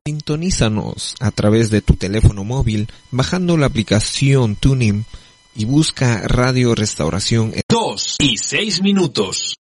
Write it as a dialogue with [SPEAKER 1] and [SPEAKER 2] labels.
[SPEAKER 1] Sintonízanos a través de tu teléfono móvil bajando la aplicación TuneIn y busca Radio Restauración
[SPEAKER 2] 2:06.